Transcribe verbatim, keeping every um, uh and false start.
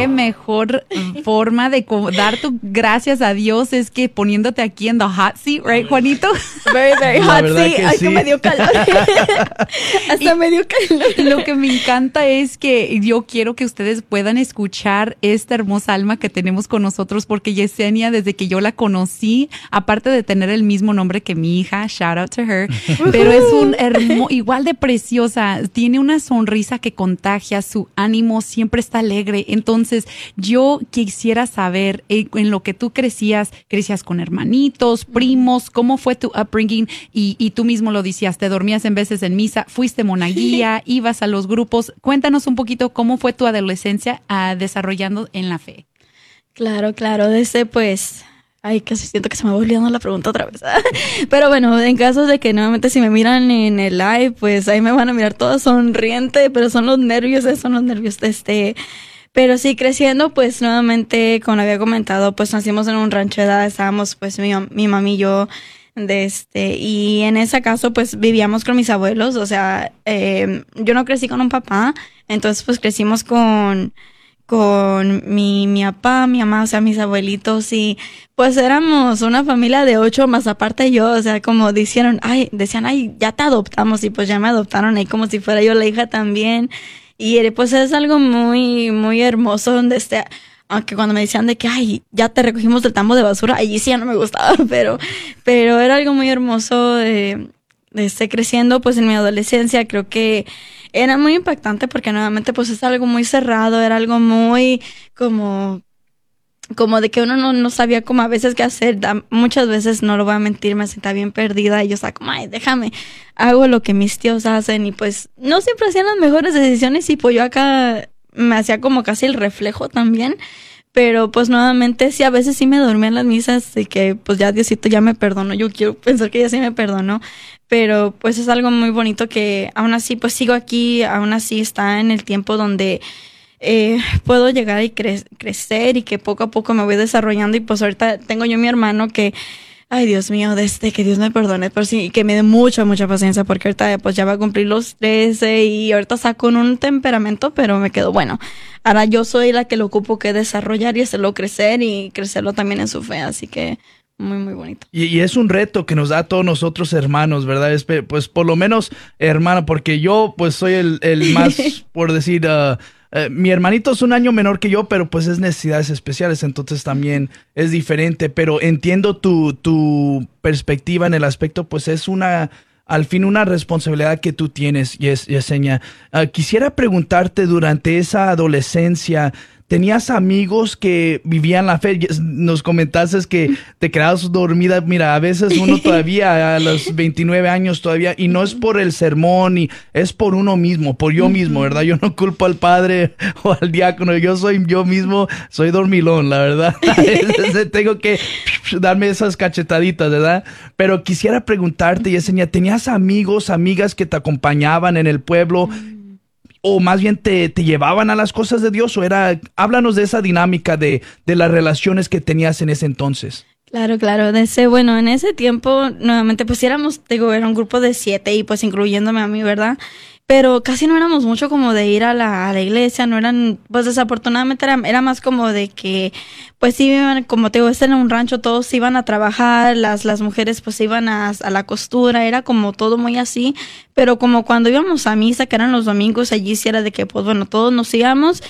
qué mejor forma de dar tu gracias a Dios es que poniéndote aquí en the hot seat, right, Juanito? Very, very La hot verdad seat. que Ay, sí. que me dio calor. Hasta Y- me dio calor. Lo que me encanta es que yo quiero que ustedes puedan escuchar esta hermosa alma que tenemos con nosotros, porque Yesenia, desde que yo la conocí, aparte de tener el mismo nombre que mi hija, shout out to her, pero es un hermo, igual de preciosa, tiene una sonrisa que contagia, su ánimo siempre está alegre. Entonces, yo quisiera saber, eh, en lo que tú crecías, crecías con hermanitos, primos, ¿cómo fue tu upbringing? Y, y tú mismo lo decías, te dormías en veces en misa, fuiste monaguilla, ibas a los grupos. Cuéntanos un poquito cómo fue tu adolescencia uh, desarrollando en la fe. Claro, claro, desde pues... Ay, casi siento que se me va olvidando la pregunta otra vez. Pero bueno, en caso de que nuevamente si me miran en el live, pues ahí me van a mirar toda sonriente, pero son los nervios, esos son los nervios de este... Pero sí, creciendo, pues nuevamente, como había comentado, pues nacimos en un rancho de edad, estábamos pues mi, mi mami y yo, de este, y en ese caso pues vivíamos con mis abuelos, o sea, eh, yo no crecí con un papá, entonces pues crecimos con... con mi, mi papá, mi mamá, o sea, mis abuelitos, y pues éramos una familia de ocho, más aparte yo, o sea, como dijeron, ay, decían, ay, ya te adoptamos, y pues ya me adoptaron ahí como si fuera yo la hija también, y pues es algo muy, muy hermoso, donde este, aunque cuando me decían de que, ay, ya te recogimos del tambo de basura, allí sí ya no me gustaba, pero, pero era algo muy hermoso de, de estar creciendo, pues en mi adolescencia, creo que era muy impactante porque nuevamente pues es algo muy cerrado, era algo muy como, como de que uno no, no sabía como a veces qué hacer. Da, muchas veces, no lo voy a mentir, me sentía bien perdida y yo estaba como, ay, déjame, hago lo que mis tíos hacen y pues no siempre hacían las mejores decisiones y pues yo acá me hacía como casi el reflejo también. Pero pues nuevamente sí, a veces sí me dormía en las misas y que pues ya Diosito ya me perdonó. Yo quiero pensar que ya sí me perdonó. Pero pues es algo muy bonito que aún así pues sigo aquí, aún así está en el tiempo donde eh, puedo llegar y cre- crecer y que poco a poco me voy desarrollando. Y pues ahorita tengo yo mi hermano que, ay Dios mío, desde que Dios me perdone, pero sí, que me dé mucha, mucha paciencia porque ahorita pues ya va a cumplir los trece y ahorita está con un temperamento, pero me quedo bueno. Ahora yo soy la que lo ocupo que desarrollar y hacerlo crecer y crecerlo también en su fe, así que muy, muy bonito. Y, y es un reto que nos da a todos nosotros hermanos, ¿verdad? Es, pues por lo menos hermano, porque yo pues soy el, el más, por decir, uh, uh, mi hermanito es un año menor que yo, pero pues es necesidades especiales, entonces también es diferente, pero entiendo tu, tu perspectiva en el aspecto, pues es una... al fin una responsabilidad que tú tienes, Yes, Yesenia. Uh, quisiera preguntarte, durante esa adolescencia, ¿tenías amigos que vivían la fe? Nos comentaste que te quedabas dormida. Mira, a veces uno todavía a los veintinueve años todavía, y no es por el sermón, y es por uno mismo, por yo mismo, ¿verdad? Yo no culpo al padre o al diácono, yo soy yo mismo, soy dormilón, la verdad. Tengo que darme esas cachetaditas, ¿verdad? Pero quisiera preguntarte, Yesenia, ¿tenías amigos, amigas que te acompañaban en el pueblo? ¿O más bien te, te llevaban a las cosas de Dios? ¿O era, háblanos de esa dinámica de, de las relaciones que tenías en ese entonces? Claro, claro. De ese, bueno, en ese tiempo, nuevamente, pues éramos, digo, era un grupo de siete y pues incluyéndome a mí, ¿verdad? Pero casi no éramos mucho como de ir a la, a la iglesia, no eran, pues desafortunadamente era, era más como de que, pues sí, iban, como te digo, este era un rancho, todos iban a trabajar, las, las mujeres pues iban a, a la costura, era como todo muy así, pero como cuando íbamos a misa, que eran los domingos, allí sí era de que, pues bueno, todos nos íbamos